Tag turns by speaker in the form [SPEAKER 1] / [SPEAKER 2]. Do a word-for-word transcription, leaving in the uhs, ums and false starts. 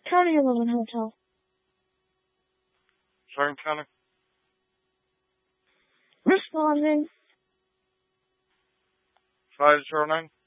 [SPEAKER 1] County eleven Hotel.
[SPEAKER 2] Starting counter.
[SPEAKER 1] Responding.
[SPEAKER 2] five zero nine.